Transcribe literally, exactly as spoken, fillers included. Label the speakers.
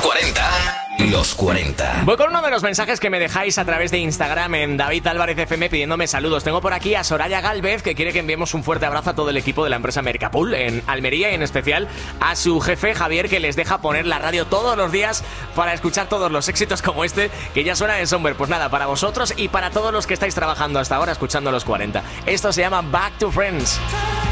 Speaker 1: cuarenta. Los cuarenta.
Speaker 2: Voy con uno de los mensajes que me dejáis a través de Instagram en David Álvarez F M pidiéndome saludos. Tengo por aquí a Soraya Galvez, que quiere que enviemos un fuerte abrazo a todo el equipo de la empresa Mercapool en Almería y en especial a su jefe Javier, que les deja poner la radio todos los días para escuchar todos los éxitos como este que ya suena en Somewhere. Pues nada, para vosotros y para todos los que estáis trabajando hasta ahora escuchando los cuarenta. Esto se llama Back to Friends.